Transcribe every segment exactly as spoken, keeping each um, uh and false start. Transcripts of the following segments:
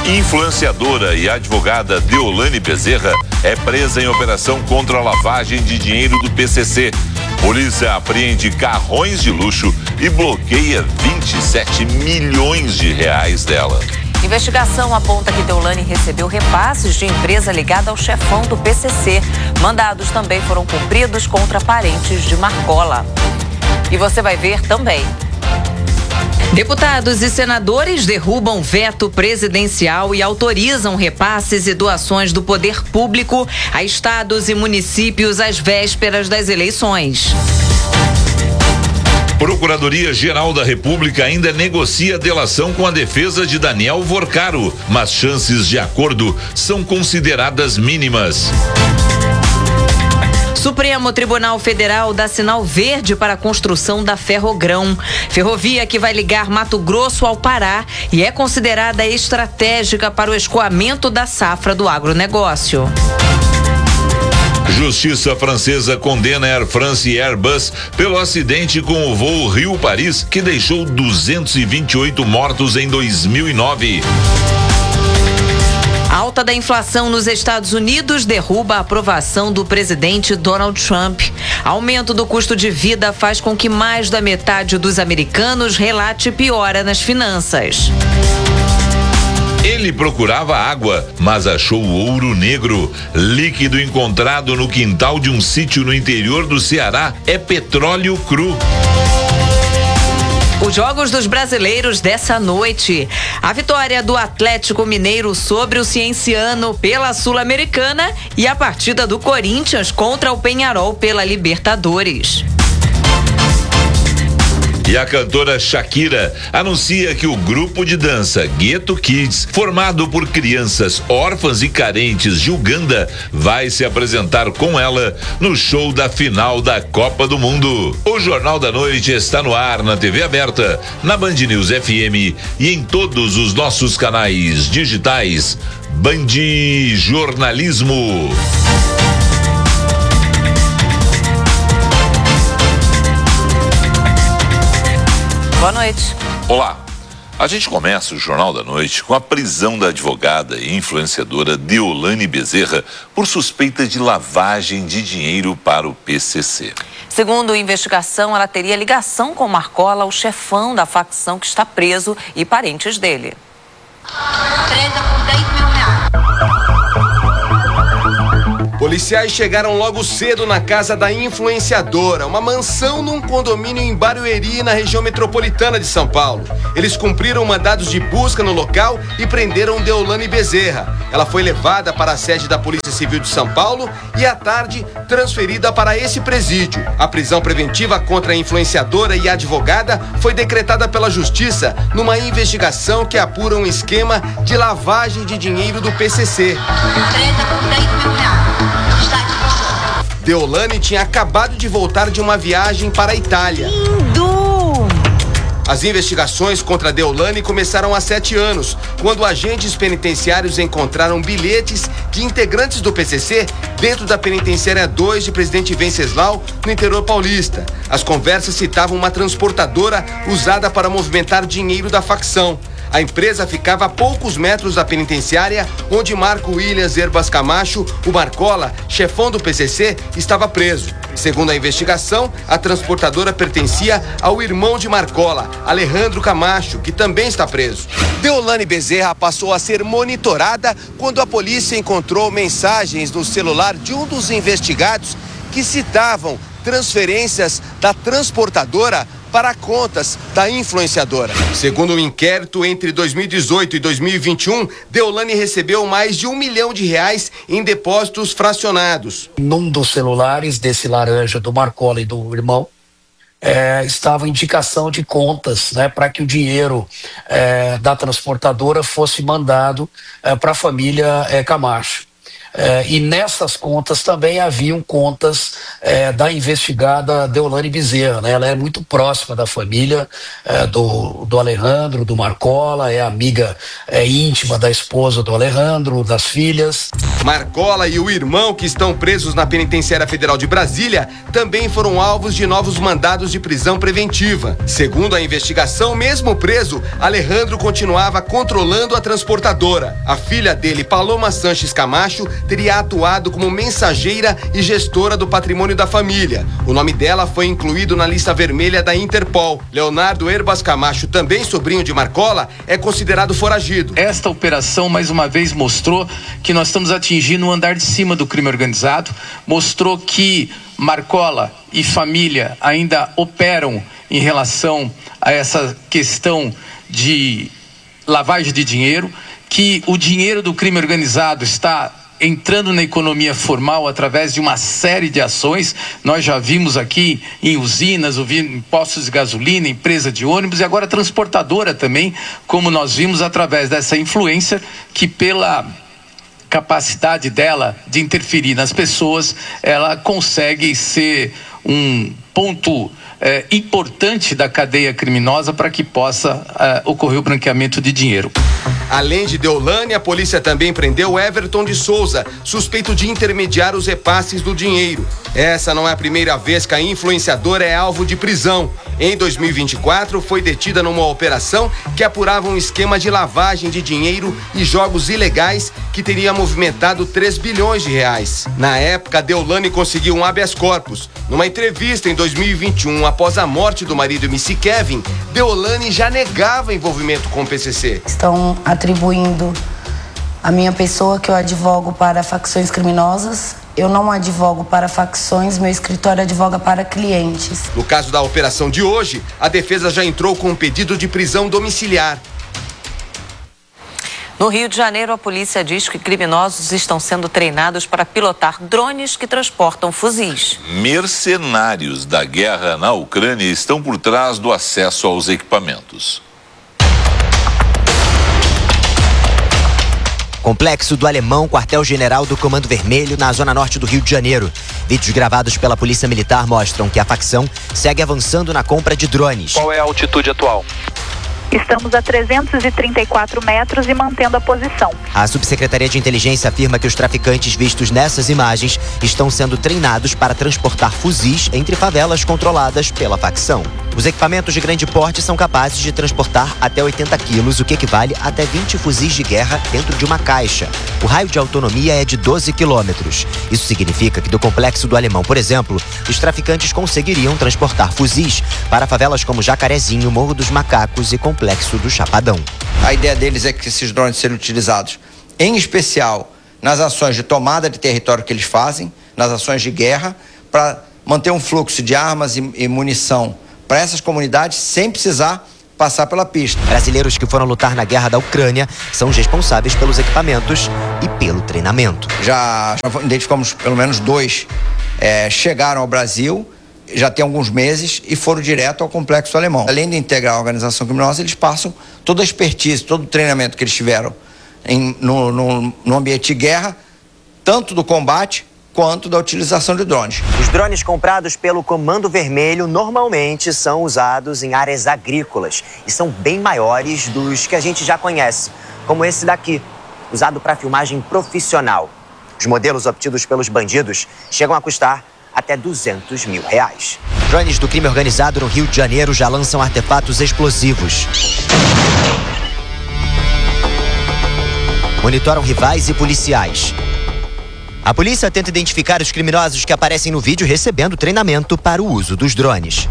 Influenciadora e advogada Deolane Bezerra é presa em operação contra a lavagem de dinheiro do P C C. Polícia apreende carrões de luxo e bloqueia vinte e sete milhões de reais dela. Investigação aponta que Deolane recebeu repasses de empresa ligada ao chefão do P C C. Mandados também foram cumpridos contra parentes de Marcola. E você vai ver também. Deputados e senadores derrubam veto presidencial e autorizam repasses e doações do poder público a estados e municípios às vésperas das eleições. Procuradoria-Geral da República ainda negocia a delação com a defesa de Daniel Vorcaro, mas chances de acordo são consideradas mínimas. Supremo Tribunal Federal dá sinal verde para a construção da Ferrogrão. Ferrovia que vai ligar Mato Grosso ao Pará e é considerada estratégica para o escoamento da safra do agronegócio. Justiça francesa condena Air France e Airbus pelo acidente com o voo Rio-Paris, que deixou duzentos e vinte e oito mortos em dois mil e nove. A alta da inflação nos Estados Unidos derruba a aprovação do presidente Donald Trump. Aumento do custo de vida faz com que mais da metade dos americanos relate piora nas finanças. Ele procurava água, mas achou ouro negro. Líquido encontrado no quintal de um sítio no interior do Ceará é petróleo cru. Os jogos dos brasileiros dessa noite. A vitória do Atlético Mineiro sobre o Cienciano pela Sul-Americana e a partida do Corinthians contra o Peñarol pela Libertadores. E a cantora Shakira anuncia que o grupo de dança Ghetto Kids, formado por crianças órfãs e carentes de Uganda, vai se apresentar com ela no show da final da Copa do Mundo. O Jornal da Noite está no ar na T V aberta, na Band News F M e em todos os nossos canais digitais. Band Jornalismo. Boa noite. Olá. A gente começa o Jornal da Noite com a prisão da advogada e influenciadora Deolane Bezerra por suspeita de lavagem de dinheiro para o P C C. Segundo a investigação, ela teria ligação com Marcola, o chefão da facção que está preso, e parentes dele. Presa por dez mil reais. Policiais chegaram logo cedo na casa da influenciadora, uma mansão num condomínio em Barueri, na região metropolitana de São Paulo. Eles cumpriram mandados de busca no local e prenderam Deolane Bezerra. Ela foi levada para a sede da Polícia Civil de São Paulo e, à tarde, transferida para esse presídio. A prisão preventiva contra a influenciadora e a advogada foi decretada pela Justiça numa investigação que apura um esquema de lavagem de dinheiro do P C C. Presa por dez mil reais. Deolane tinha acabado de voltar de uma viagem para a Itália. Lindo! As investigações contra Deolane começaram há sete anos, quando agentes penitenciários encontraram bilhetes de integrantes do P C C dentro da Penitenciária dois de Presidente Venceslau, no interior paulista. As conversas citavam uma transportadora usada para movimentar dinheiro da facção. A empresa ficava a poucos metros da penitenciária, onde Marco Williams Herbas Camacho, o Marcola, chefão do P C C, estava preso. Segundo a investigação, a transportadora pertencia ao irmão de Marcola, Alejandro Camacho, que também está preso. Deolane Bezerra passou a ser monitorada quando a polícia encontrou mensagens no celular de um dos investigados que citavam transferências da transportadora para contas da influenciadora. Segundo o inquérito, entre dois mil e dezoito e dois mil e vinte e um, Deolane recebeu mais de um milhão de reais em depósitos fracionados. Num dos celulares desse laranja do Marcola e do irmão, é, estava indicação de contas, né, para que o dinheiro é, da transportadora fosse mandado é, para a família é, Camacho. É, e nessas contas também haviam contas é, da investigada Deolane Bezerra, né? Ela é muito próxima da família é, do, do Alejandro, do Marcola, é amiga é, íntima da esposa do Alejandro, das filhas. Marcola e o irmão, que estão presos na Penitenciária Federal de Brasília, também foram alvos de novos mandados de prisão preventiva. Segundo a investigação, mesmo preso, Alejandro continuava controlando a transportadora. A filha dele, Paloma Sanches Camacho, teria atuado como mensageira e gestora do patrimônio da família. O nome dela foi incluído na lista vermelha da Interpol. Leonardo Herbas Camacho, também sobrinho de Marcola, é considerado foragido. Esta operação, mais uma vez, mostrou que nós estamos atingindo o andar de cima do crime organizado, mostrou que Marcola e família ainda operam em relação a essa questão de lavagem de dinheiro, que o dinheiro do crime organizado está entrando na economia formal através de uma série de ações. Nós já vimos aqui em usinas, em postos de gasolina, empresa de ônibus e agora transportadora também, como nós vimos através dessa influência que, pela capacidade dela de interferir nas pessoas, ela consegue ser um ponto é, importante da cadeia criminosa para que possa é, ocorrer o branqueamento de dinheiro. Além de Deolane, a polícia também prendeu Everton de Souza, suspeito de intermediar os repasses do dinheiro. Essa não é a primeira vez que a influenciadora é alvo de prisão. Em dois mil e vinte e quatro, foi detida numa operação que apurava um esquema de lavagem de dinheiro e jogos ilegais que teria movimentado três bilhões de reais. Na época, Deolane conseguiu um habeas corpus. Numa entrevista em dois mil e vinte e um, após a morte do marido M C Kevin, Deolane já negava envolvimento com o P C C. Estão atribuindo a minha pessoa, que eu advogo para facções criminosas. Eu não advogo para facções, meu escritório advoga para clientes. No caso da operação de hoje, a defesa já entrou com um pedido de prisão domiciliar. No Rio de Janeiro, a polícia diz que criminosos estão sendo treinados para pilotar drones que transportam fuzis. Mercenários da guerra na Ucrânia estão por trás do acesso aos equipamentos. Complexo do Alemão, quartel-general do Comando Vermelho, na zona norte do Rio de Janeiro. Vídeos gravados pela Polícia Militar mostram que a facção segue avançando na compra de drones. Qual é a altitude atual? Estamos a trezentos e trinta e quatro metros e mantendo a posição. A Subsecretaria de Inteligência afirma que os traficantes vistos nessas imagens estão sendo treinados para transportar fuzis entre favelas controladas pela facção. Os equipamentos de grande porte são capazes de transportar até oitenta quilos, o que equivale a até vinte fuzis de guerra dentro de uma caixa. O raio de autonomia é de doze quilômetros. Isso significa que do Complexo do Alemão, por exemplo, os traficantes conseguiriam transportar fuzis para favelas como Jacarezinho, Morro dos Macacos e Complexo do Chapadão. A ideia deles é que esses drones sejam utilizados, em especial, nas ações de tomada de território que eles fazem, nas ações de guerra, para manter um fluxo de armas e, e munição para essas comunidades sem precisar passar pela pista. Brasileiros que foram lutar na guerra da Ucrânia são os responsáveis pelos equipamentos e pelo treinamento. Já, já identificamos pelo menos dois, é, chegaram ao Brasil já tem alguns meses e foram direto ao Complexo Alemão. Além de integrar a organização criminosa, eles passam toda a expertise, todo o treinamento que eles tiveram em, no, no, no ambiente de guerra, tanto do combate quanto da utilização de drones. Os drones comprados pelo Comando Vermelho normalmente são usados em áreas agrícolas e são bem maiores dos que a gente já conhece, como esse daqui, usado para filmagem profissional. Os modelos obtidos pelos bandidos chegam a custar até duzentos mil reais. Drones do crime organizado no Rio de Janeiro já lançam artefatos explosivos. Monitoram rivais e policiais. A polícia tenta identificar os criminosos que aparecem no vídeo recebendo treinamento para o uso dos drones.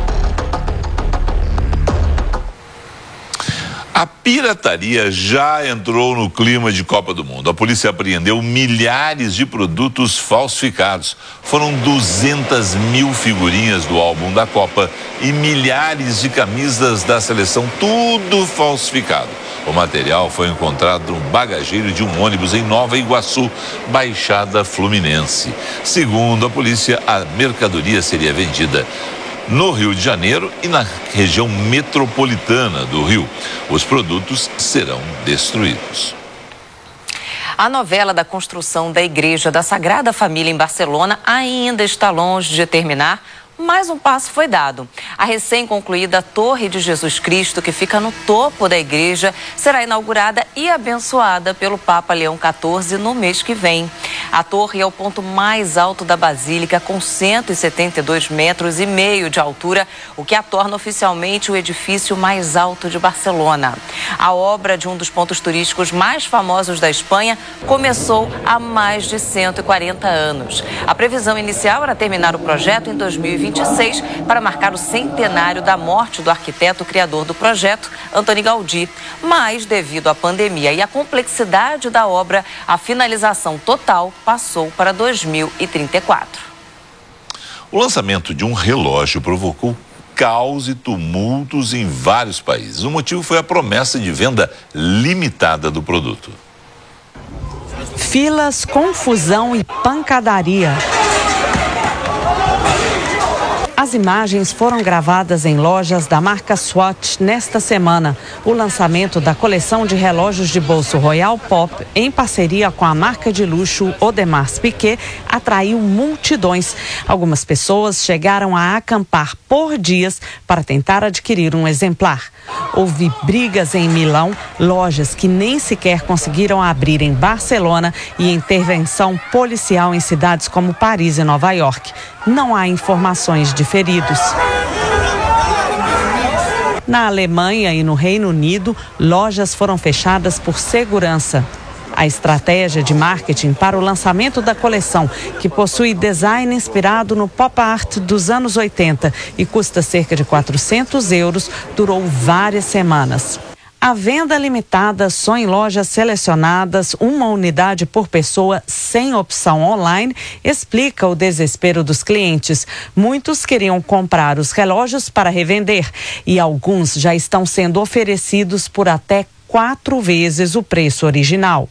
A pirataria já entrou no clima de Copa do Mundo. A polícia apreendeu milhares de produtos falsificados. Foram duzentas mil figurinhas do álbum da Copa e milhares de camisas da seleção, tudo falsificado. O material foi encontrado no bagageiro de um ônibus em Nova Iguaçu, Baixada Fluminense. Segundo a polícia, a mercadoria seria vendida no Rio de Janeiro e na região metropolitana do Rio. Os produtos serão destruídos. A novela da construção da Igreja da Sagrada Família em Barcelona ainda está longe de terminar. Mais um passo foi dado. A recém-concluída Torre de Jesus Cristo, que fica no topo da igreja, será inaugurada e abençoada pelo Papa Leão quatorze no mês que vem. A torre é o ponto mais alto da Basílica, com cento e setenta e dois metros e meio de altura, o que a torna oficialmente o edifício mais alto de Barcelona. A obra de um dos pontos turísticos mais famosos da Espanha começou há mais de cento e quarenta anos. A previsão inicial era terminar o projeto em dois mil e vinte e seis para marcar o centenário da morte do arquiteto criador do projeto, Antoni Gaudí. Mas, devido à pandemia e à complexidade da obra, a finalização total passou para dois mil e trinta e quatro. O lançamento de um relógio provocou caos e tumultos em vários países. O motivo foi a promessa de venda limitada do produto. Filas, confusão e pancadaria. As imagens foram gravadas em lojas da marca Swatch nesta semana. O lançamento da coleção de relógios de bolso Royal Pop, em parceria com a marca de luxo Audemars Piguet, atraiu multidões. Algumas pessoas chegaram a acampar por dias para tentar adquirir um exemplar. Houve brigas em Milão, lojas que nem sequer conseguiram abrir em Barcelona e intervenção policial em cidades como Paris e Nova York. Não há informações de feridos. Na Alemanha e no Reino Unido, lojas foram fechadas por segurança. A estratégia de marketing para o lançamento da coleção, que possui design inspirado no pop art dos anos oitenta e custa cerca de quatrocentos euros, durou várias semanas. A venda limitada só em lojas selecionadas, uma unidade por pessoa, sem opção online, explica o desespero dos clientes. Muitos queriam comprar os relógios para revender e alguns já estão sendo oferecidos por até quatro vezes o preço original.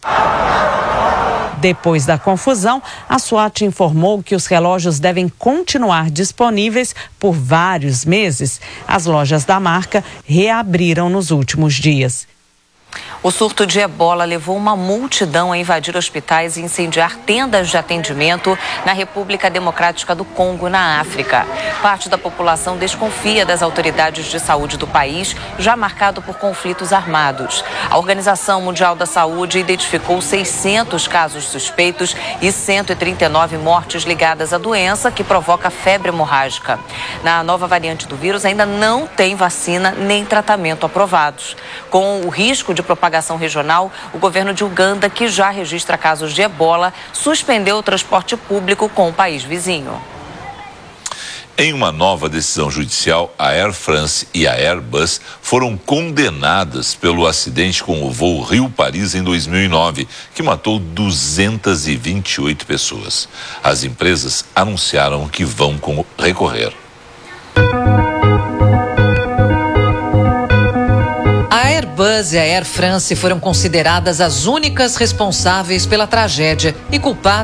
Depois da confusão, a Swatch informou que os relógios devem continuar disponíveis por vários meses. As lojas da marca reabriram nos últimos dias. O surto de ebola levou uma multidão a invadir hospitais e incendiar tendas de atendimento na República Democrática do Congo, na África. Parte da população desconfia das autoridades de saúde do país, já marcado por conflitos armados. A Organização Mundial da Saúde identificou seiscentos casos suspeitos e cento e trinta e nove mortes ligadas à doença que provoca febre hemorrágica. Na nova variante do vírus ainda não tem vacina nem tratamento aprovados. Com o risco de propagação regional, o governo de Uganda, que já registra casos de ebola, suspendeu o transporte público com o país vizinho. Em uma nova decisão judicial, a Air France e a Airbus foram condenadas pelo acidente com o voo Rio-Paris em dois mil e nove, que matou duzentas e vinte e oito pessoas. As empresas anunciaram que vão recorrer. A Airbus e a Air France foram consideradas as únicas responsáveis pela tragédia e culpadas